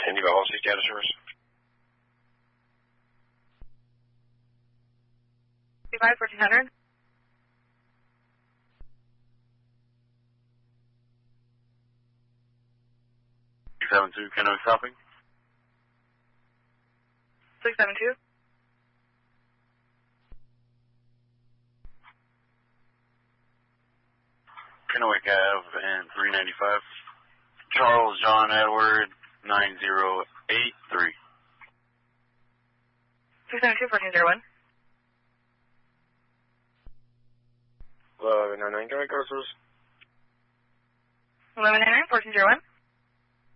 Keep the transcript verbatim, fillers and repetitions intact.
Indy policy data service. five fourteen hundred. six seven two, Kennewick stopping. six seven two. Kennewick Ave and three ninety-five. Charles John Edward nine zero eight three. six seven two, fourteen zero one. eleven nine nine, can I go to service? eleven nine nine, fourteen zero one.